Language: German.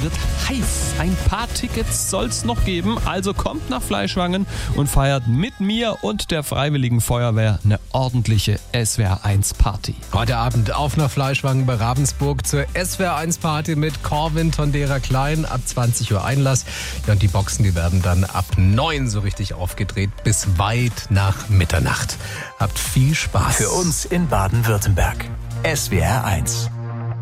wird heiß. Ein paar Tickets soll's noch geben, also kommt nach Fleischwangen und feiert mit mir und der Freiwilligen Feuerwehr eine ordentliche SWR1-Party. Heute Abend auf nach Fleischwangen bei Ravensburg zur SWR1-Party mit Corwin Tondera Klein. Ab 20 Uhr Einlass. Ja, und die Boxen, die werden dann ab 9 so richtig aufgedreht bis weit nach Mitternacht. Habt viel Spaß. Für uns in Baden-Württemberg. SWR1.